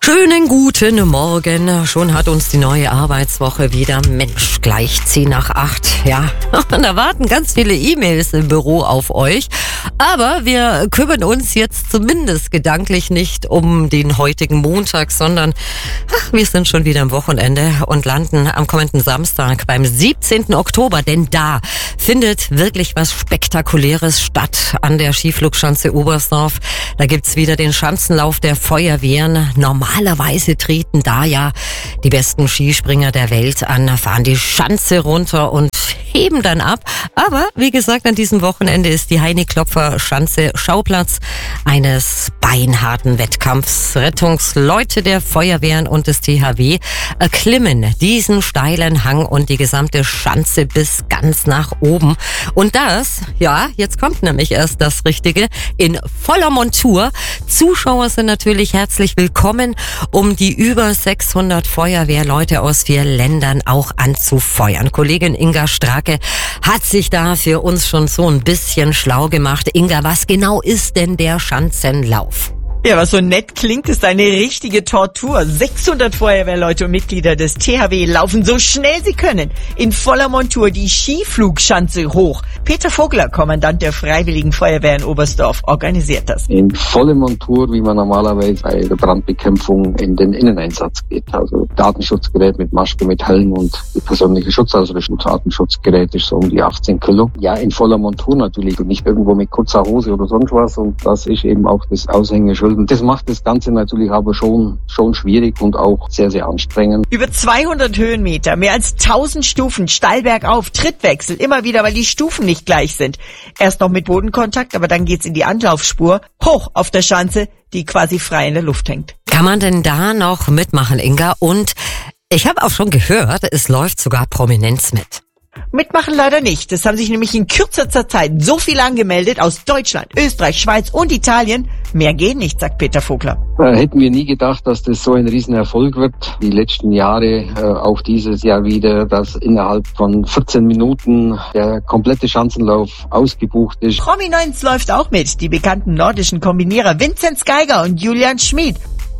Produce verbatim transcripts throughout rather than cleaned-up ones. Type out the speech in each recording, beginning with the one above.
Schönen guten Morgen. Schon hat uns die neue Arbeitswoche wieder. Mensch, gleich zehn nach acht. Ja, und da warten ganz viele E-Mails im Büro auf euch. Aber wir kümmern uns jetzt zumindest gedanklich nicht um den heutigen Montag, sondern ach, wir sind schon wieder am Wochenende und landen am kommenden Samstag beim siebzehnten Oktober. Denn da findet wirklich was Spektakuläres statt an der Skiflugschanze Oberstdorf. Da gibt's wieder den Schanzenlauf der Feuerwehren. Normalerweise treten da ja die besten Skispringer der Welt an, fahren die Schanze runter und heben dann ab. Aber wie gesagt, an diesem Wochenende ist die Heini-Klopfer-Schanze Schauplatz eines beinharten Wettkampfs. Rettungsleute der Feuerwehren und des T H W erklimmen diesen steilen Hang und die gesamte Schanze bis ganz nach oben. Und das, ja, jetzt kommt nämlich erst das Richtige, in voller Montur. Zuschauer sind natürlich herzlich willkommen, um die über sechshundert Feuerwehrleute aus vier Ländern auch anzufeuern. Kollegin Inga Stracke hat sich da für uns schon so ein bisschen schlau gemacht. Inga, was genau ist denn der Schanzenlauf? Ja, was so nett klingt, ist eine richtige Tortur. sechshundert Feuerwehrleute und Mitglieder des T H W laufen so schnell sie können in voller Montur die Skiflugschanze hoch. Peter Vogler, Kommandant der Freiwilligen Feuerwehr in Oberstdorf, organisiert das. In voller Montur, wie man normalerweise bei der Brandbekämpfung in den Inneneinsatz geht. Also Datenschutzgerät mit Maske, mit Helm und die persönliche Schutzausrüstung. Das Atemschutzgerät ist so um die achtzehn Kilo. Ja, in voller Montur natürlich und nicht irgendwo mit kurzer Hose oder sonst was. Und das ist eben auch das Aushängeschild. Und das macht das Ganze natürlich aber schon, schon schwierig und auch sehr, sehr anstrengend. Über zweihundert Höhenmeter, mehr als tausend Stufen, steil bergauf, Trittwechsel, immer wieder, weil die Stufen nicht gleich sind. Erst noch mit Bodenkontakt, aber dann geht's in die Anlaufspur, hoch auf der Schanze, die quasi frei in der Luft hängt. Kann man denn da noch mitmachen, Inga? Und ich habe auch schon gehört, es läuft sogar Prominenz mit. Mitmachen leider nicht. Es haben sich nämlich in kürzester Zeit so viele angemeldet aus Deutschland, Österreich, Schweiz und Italien. Mehr gehen nicht, sagt Peter Vogler. Äh, hätten wir nie gedacht, dass das so ein Riesenerfolg wird. Die letzten Jahre, äh, auch dieses Jahr wieder, dass innerhalb von vierzehn Minuten der komplette Schanzenlauf ausgebucht ist. Prominenz läuft auch mit. Die bekannten nordischen Kombinierer Vinzenz Geiger und Julian Schmid.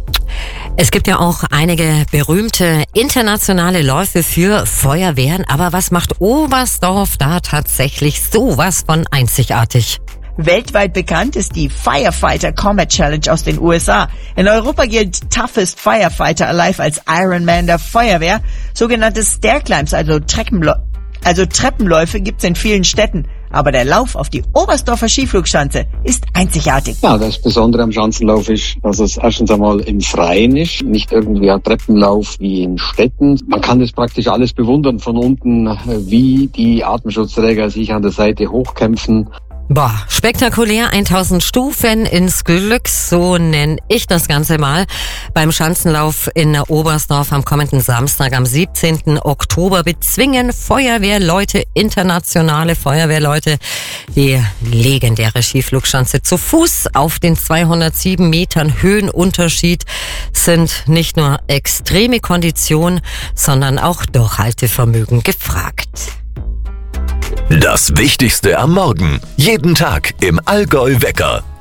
Es gibt ja auch einige berühmte internationale Läufe für Feuerwehren, aber was macht Oberstdorf da tatsächlich sowas von einzigartig? Weltweit bekannt ist die Firefighter Combat Challenge aus den U S A. In Europa gilt Toughest Firefighter Alive als Ironman der Feuerwehr. Sogenannte Stairclimbs, also Treppenläufe, also Treppenläufe gibt's in vielen Städten. Aber der Lauf auf die Oberstdorfer Skiflugschanze ist einzigartig. Ja, das Besondere am Schanzenlauf ist, dass es erstens einmal im Freien ist, nicht irgendwie ein Treppenlauf wie in Städten. Man kann das praktisch alles bewundern von unten, wie die Atemschutzträger sich an der Seite hochkämpfen. Boah, spektakulär, tausend Stufen ins Glück, so nenne ich das Ganze mal, beim Schanzenlauf in Oberstdorf am kommenden Samstag, am siebzehnten Oktober, bezwingen Feuerwehrleute, internationale Feuerwehrleute, die legendäre Skiflugschanze zu Fuß. Auf den zweihundertsieben Metern Höhenunterschied sind nicht nur extreme Kondition, sondern auch Durchhaltevermögen gefragt. Das Wichtigste am Morgen. Jeden Tag im Allgäu Wecker.